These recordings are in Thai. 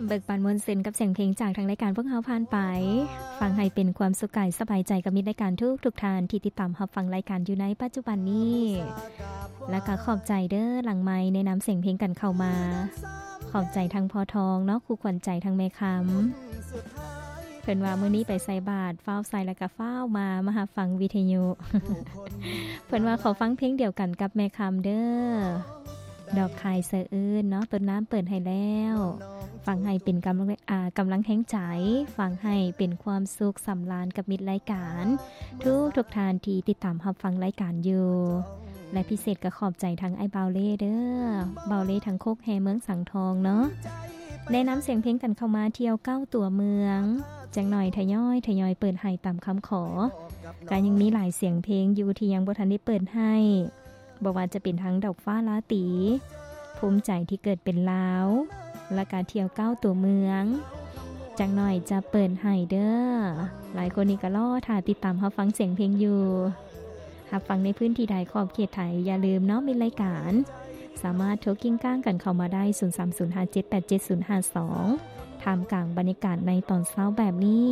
เบิกบานมวลเซนกับเสียงเพลงจากทางรายการพวกเฮาผ่านไปฟังให้เป็นความสุขกายสบายใจกับมิตรรายการทุกท่านที่ติดตามรับฟังรายการอยู่ในปัจจุบันนี้และก็ขอบใจเด้อหลังไมค์ในน้ำเสียงเพลงกันเข้ามาขอบใจทางพอทองเนาะครูขวัญใจทางแม่คำเพิ่นว่ามื้อนี้ไปใส่บาตรฟ้าวใส่แล้วก็ฟ้าวมาหาฟังวิทยุ เพิ่นว่าขอฟังเพลงเดียวกันกับแม่คำเด้อดอกคายเสืออื่นเนาะต้นน้ำเปิดให้แล้วฟังให้เป็นกำลังแห่งใจฟังให้เป็นความสุขสำราญกับมิตรรายการทุกท่านที่ติดตามรับฟังรายการอยู่และพิเศษก็ขอบใจทางไอ้เบาเล่เด้อเบาเล่ทางโคกแฮเมืองสังทองเนาะแนะนำเสียงเพลงกันเข้ามาเที่ยว9ตัวเมืองจังหน่อยทยอยเปิดให้ตามคำขอการยังมีหลายเสียงเพลงอยู่ที่ยังบ่ทันได้เปิดให้บ่ว่าจะเป็นทั้งดอกฟ้าลาตีภูมิใจที่เกิดเป็นลาวและการเที่ยว9ตัวเมืองจังหน่อยจะเปิดให้เด้อหลายคนนี่ก็รอท่าติดตามรับฟังเสียงเพลงอยู่รับฟังในพื้นที่ใดขอบเขตไทยอย่าลืมเนาะมีรายการสามารถโทรกิ้งก้างกันเข้ามาได้0305787052ท่ามกลางบรรยากาศในตอนเช้าแบบนี้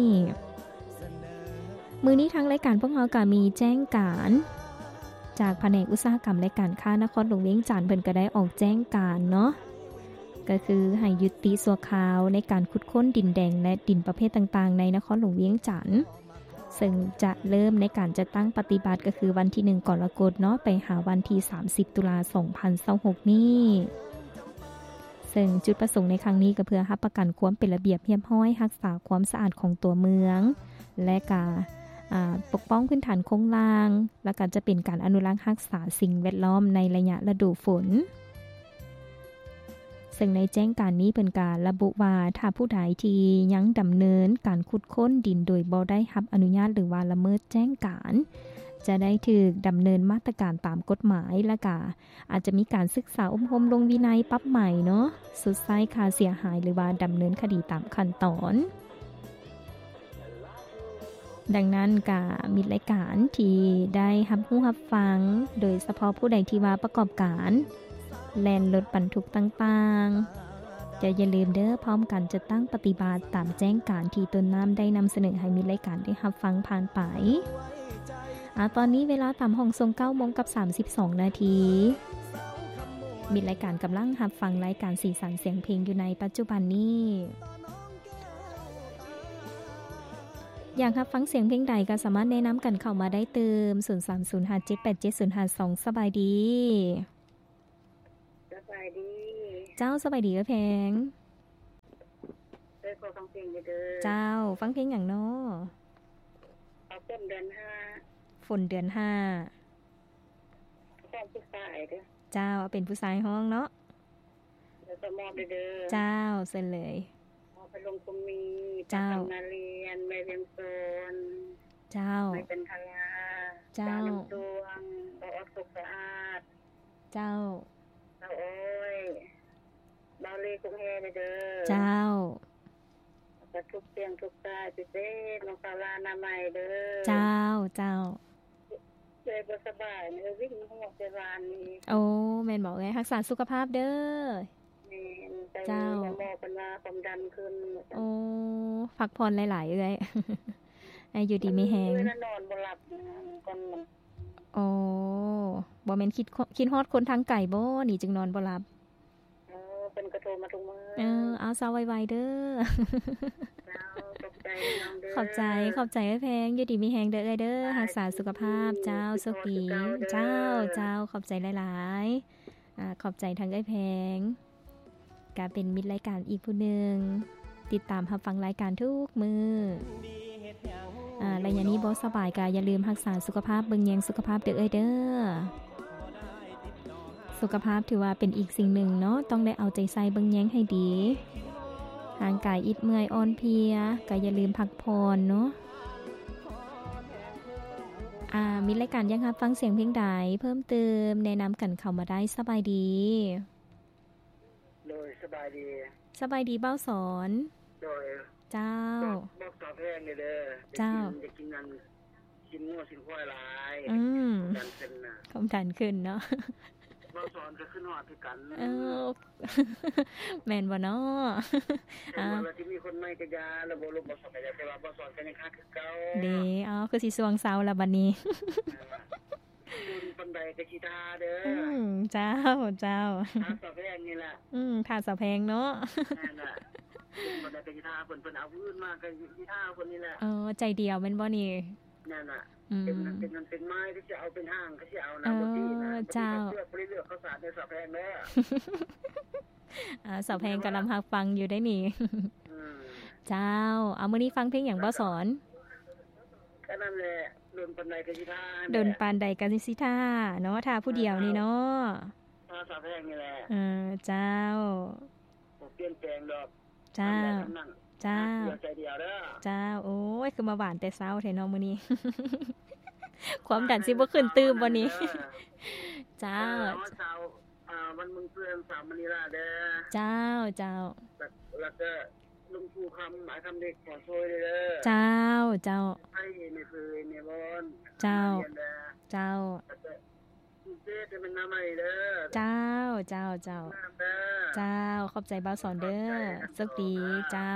มื้อนี้ทางรายการพวกเราก็มีแจ้งการจากแผนกอุตสาหกรรมและการค้านครหลวงเวียงจันทน์เพิ่นก็ได้ออกแจ้งการเนาะก็คือให้ยุติชั่วคราวในการขุดค้นดินแดงและดินประเภทต่างๆในนครหลวงเวียงจันทน์ซึ่งจะเริ่มในการจัดตั้งปฏิบัติก็คือวันที่1กรกฎาคมเนาะไปหาวันที่30ตุลาคม2026นี้ซึ่งจุดประสงค์ในครั้งนี้ก็เพื่อรับประกันความเป็นระเบียบเรียบร้อยรักษาความสะอาดของตัวเมืองและการปกป้องพื้นฐานโครงล่างและการจะเป็นการอนุรักษ์รักษาสิ่งแวดล้อมในระยะฤดูฝนซึ่งในแจ้งการนี้เป็นการระบุว่าถ้าผู้ใดที่ยังดำเนินการขุดค้นดินโดยบ่ได้รับอนุญาตหรือว่าละเมิดแจ้งการจะได้ถูกดำเนินมาตรการตามกฎหมายและก็อาจจะมีการศึกษาอบรมลงวินัยปรับใหม่เนาะสุดท้ายค่าเสียหายหรือว่าดำเนินคดีตามขั้นตอนดังนั้นก็มีรายการที่ได้รับรู้รับฟังโดยเฉพาะผู้ใดที่ว่าประกอบการแล่นรถบรรทุกต่างๆจะอย่าลืมเด้อพร้อมกันจะตั้งปฏิบัติตามแจ้งการที่ต้นน้ำได้นำเสนอให้มีรายการได้รับฟังผ่านไปตอนนี้เวลาตามห้องทรง9:32 นาทีมีรายการกำลังรับฟังรายการสีสันเสียงเพลงอยู่ในปัจจุบันนี้อยากรับฟังเสียงเพลงใดก็สามารถแนะนำกันเข้ามาได้เติม0305787052สบายดีสบายดีเจ้าสบายดีเพลงขอฟังเพลงเด้อเจ้าฟังเพลงอย่างน้อเอาฝนเดือน5 ฝนเดือน5 ของผู้ชายเด้อเจ้าเป็นผู้ชายห้องเนาะแล้วก็มอบเด้อเจ้าเซ็นเลยไปลงคุมมีเจ้านาเรียนแม่เพียงโซนเจ้าไม่เป็นทลาเจ้าดวงบ่อสุขสะอาดเจ้าโอ้ยบาลีกุงเฮเด้อเจ้าก็ทุกเสียงทุกตาพิเศษน้องศาลานาใหม่เด้อเจ้าเลยบ่สบายเด้อวิ่งหัวไปวานนี้โอ้แม่นบอกไงรักษาสุขภาพเด้อเจ้าบอกกันว่าความดันขึ้นโอ้พักผ่อนหลายๆเอ้ยอยู่ดีมีแฮงนอนบ่หลับก่อนโอ้บ่แม่นคิดฮอดคนทางไกลบ่นี่จึงนอนบ่หลับเป็นกระโทรมาทุกมื้อเอาเซาไวๆเด้อเจ้าขอบใจน้องเด้อขอบใจแพงอยู่ดีมีแฮงเด้อเด้อรักษาสุขภาพเจ้าสุขีเจ้าขอบใจหลายๆขอบใจทางแพงก็เป็นมิตรรายการอีกผู้หนึ่งติดตามรับฟังรายการทุกมื้อระยะนี้บ่สบายก็อย่าลืมรักษาสุขภาพเบิ่งแยงสุขภาพเด้อเด้อสุขภาพถือว่าเป็นอีกสิ่งหนึ่งเนาะต้องได้เอาใจใส่เบิ่งแยงให้ดีร่างกายอิดเมื่อยอ่อนเพลียก็อย่าลืมพักผ่อนเนาะมีรายการยังรับฟังเสียงเพลงใดเพิ่มเติมแนะนำกันเข้ามาได้สบายดีโดยสบายดีเบ้าสอนโดยเจ้าบอกต่อแพงเด้อเจ้าจะกินนั่นกินงัวกินควายหลายดันขึ้นน่ะความดันขึ้นเนาะบ่สอนก็ขึ้นฮอดคือกันแม่นบ่เนาะว่าที่มีคนใหม่ก็ยาแล้วบ่ลบบ่สอนก็ยาแต่ว่าบ่สอนก็ยังคักคือเก่าเด้คือสิสวงเซาละบัดนี้คุณปันใดก็สิทาเด้อเจ้าทาสะแพงนี่ล่ะทาสะแพงเนาะนั่นน่ะปันใดก็สิทาเพิ่นเอาพื้นมาก็สิทาคนนี่แหละใจเดียวแม่นบ่นี่นั่นน่ะเป็นไม้ที่จะเอาเป็นห้างก็สิเอานะบ่ดีนะเจ้าเลือกข้าวสารในสะแพงเด้อสะแพงกำลังฮักฟังอยู่ได้นี่เจ้าเอามื้อนี้ฟังเพลงหยังบ่สอนก็นั่นแหละโดนปานใดก็สิทาโดนปานใดก็สิทาเนาะทาผู้เดียวนี่เนาะทาสะแพงนี่แหละเจ้าบ่เปลี่ยนแปลงดอกเจ้าเจ้าใจเดียวเด้อเจ้าโอ้ยคือมาหวานแต่เช้าแท้เนาะมื้อนี้ ความดันสิบ่ขึ้นตื้มบ่นี้เจ้ามันมึงเพื่อนสามมณีราเด้อเจ้าแล้วก็ลุงผู้คำหมายคำเด็กขอช่วยเด้อเจ้าให้ในพื้นในบอนเจ้าเจะเป็นน้ำใหม่เด้อเจ้าขอบใจบ่าวสอนเด้อสุขดีเจ้า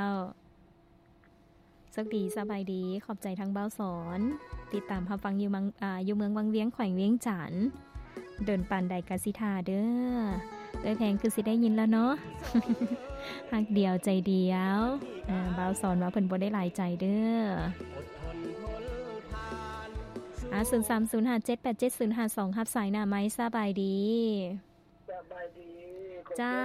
สุขดีสบายดีขอบใจทั้งบ่าวสอนติดตามรับฟังอยู่เมืองวังเวียงแขวงเวียงจันทน์เดินปานใดกสิทาเด้อโดยแพงคือสิได้ยินแล้วเนาะฮักเดียวใจเดียวบ่าวสอนว่าเพิ่นบ่ได้หลายใจเด้อ0305787052รับสายหน้าไม้สบายดีเจ้า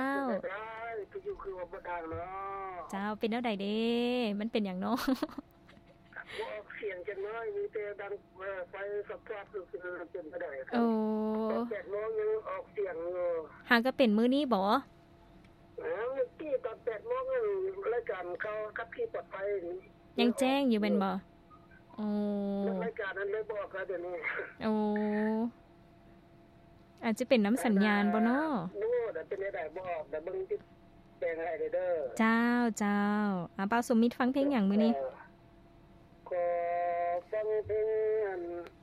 เจ้าเป็นแนวใดเด้มันเป็นหยังเนาะเสียงจังน้อยมีแต่ดังไฟสับๆเป็นบ่ได้8 โมงยังออกเสียงหาก็เป็นมื้อนี้บ่ที่ตอน8 โมงรายการเขาขับขี่ปลอดภัยยังแจ้งอยู่แม่นบ่รายการนั้นเลยบอกแล้วเดี๋ยวนี้อาจจะเป็นน้ำสัญญาณบ่เนาะแต่เป็นได้บอกแต่เบิ่งติดแจ้งให้เด้อเจ้าป้าสมมิตรฟังเพลงหยังมื้อนี้ก็ฟังเพลง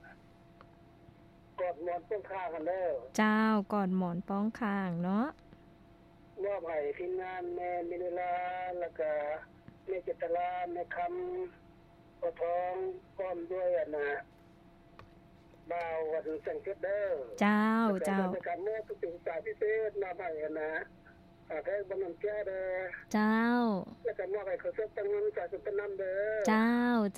กอดหมอนป้องข้างกันเด้อเจ้ากอดหมอนป้องข้างเนาะมอบให้ทีมงานแม่มิลาแล้วก็แม่จิตราแม่คำปะทองพร้อมด้วยนะบ่าววันสังเกตเด้อเจ้าการเมื่อทุกสิ่งสายพิเศษมาให้นะแท้บ่นำแก้เด้อเจ้าแล้วก็มอบให้เขาสักตั้งนั้นจากสุพรรณเด้อเจ้า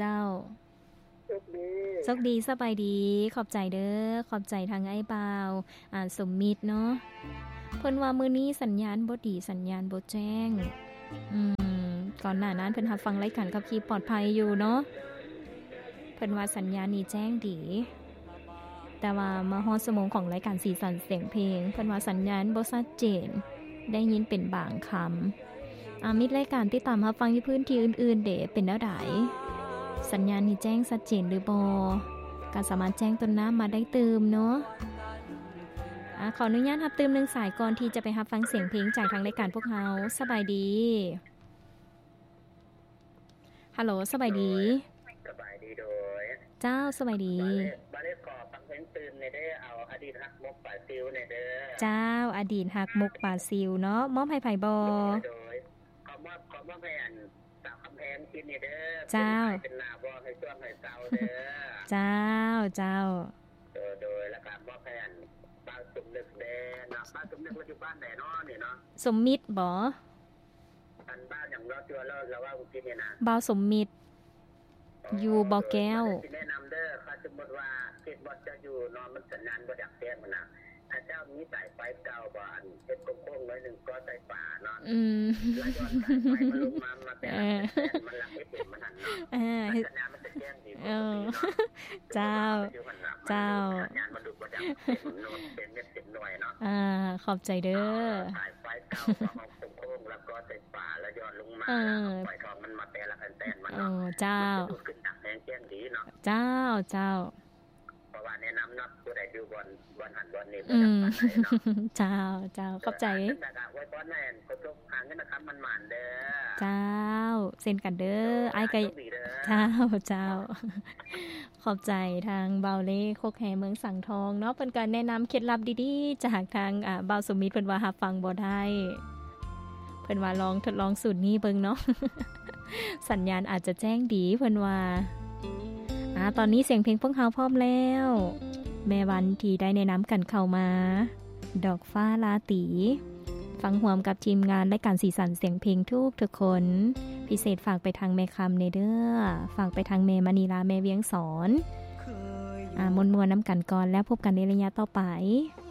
โชคดีสบายดีขอบใจเด้อขอบใจทางไอ้บ่าวสมมิตรเนาะเพิ่นว่ามื้อนี้สัญญาณบ่ดีสัญญาณบ่แจ้งก่อนหน้านั้นเพิ่นรับฟังรายการขับขี่ปลอดภัยอยู่เนาะเพิ่นว่าสัญญาณนี่แจ้งดีแต่ว่ามาฮอดชั่วโมงของรายการสีสันเสียงเพลงเพิ่นว่าสัญญาณบ่ชัดเจนได้ยินเป็นบางคำมิตรรายการติดตามรับฟังที่พื้นที่อื่นๆเด้เป็นแนวใดสัญญาณนี่แจ้งชัดเจนหรือบ่ก็สามารถแจ้งต้นน้ำมาได้เติมเนาะขออนุญาตรับเติม1สายก่อนที่จะไปรับฟังเสียงเพลงจากทางรายการพวกเฮาสบายดีฮัลโหลสบายดีโดยเจ้าสบายดีบ่ได้ขอฟังเพลงตื่นในเด้อเอาอดีตฮักมกป่าซิวในเด้อเจ้าอดีตฮักมกป่าซิวเนาะมอบให้ไผบ่โดยขอมอบให้อันสาวคำแพงคิดนี่เด้อเจ้าเป็นหน้าบ่ให้ช่วงให้เซาเด้อเจ้าโดยแล้วก็มอบให้อันบ้านสมนึกเด้อเนาะบ้านสมนึกปัจจุบันไหนเนาะนี่เนาะสมมิตรบ่อันบ้านหยังรอจัวแล้วว่ากูกินนี่นะบ่าวสมมิตรอยู่บ่อแก้วแนะนำเด้อถ้าสมมติว่าเขตบ่จะอยู่นอนมันสัญญาณบ่ดักแจ้งมันน่ะถ้าเจ้ามีสายไฟเก่าบ่อันเป็นโค้งๆ1ก็สายป่าเนาะแล้วย้อนสายไฟมันลงมาแต่มันหลักให้เป็นมันนั่นเนาะสัญญาณมันจะแจ้งดีเจ้าสัญญาณมันดูบ่ดักเป็นเม็ดเป็นหน่วยเนาะขอบใจเด้อสายไฟเก่าของโค้งแล้วก็สายป่าแล้วย้อนลงมาไฟทองมันมาแต่ละแตนมันเนาะเจ้าแจ้งดีเนาะเจ้าเพราะว่าแนะนำเนาะผู้ใดดูบอลหันบอลนี่เจ้าขอบใจไว้ก่อนแม่นขอจบหางกันนะครับมันหมานเด้อเจ้าเซ็นกันเด้อไอ้ไก่เจ้าขอบใจทางเบาเล่โคกแฮเมืองสังทองเนาะเพิ่นก็แนะนำเคล็ดลับดีๆจากทางเบาสมิทเพิ่นว่ารับฟังบ่ได้เพิ่นว่าลองทดลองสูตรนี้เบิ่งเนาะ สัญญาณอาจจะแจ้งดีเพิ่นว่าตอนนี้เสียงเพลงพวกเฮาพร้อมแล้วแม่วันที่ได้แนะนำกันเข้ามาดอกฟ้าลาตีฟังร่วมกับทีมงานและการสีสันเสียงเพลงทุกคนพิเศษฝากไปทางแม่คำในเด้อฝากไปทางแม่มณีลาแม่เวียงสอนมวนๆน้ำกันก่อนแล้วพบกันในระยะต่อไป